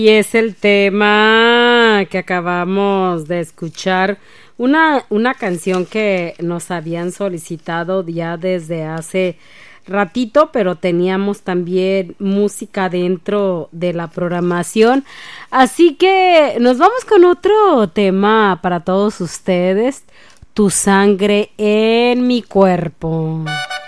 Y es el tema que acabamos de escuchar, una canción que nos habían solicitado ya desde hace ratito, pero teníamos también música dentro de la programación. Así que nos vamos con otro tema para todos ustedes, Tu sangre en mi cuerpo.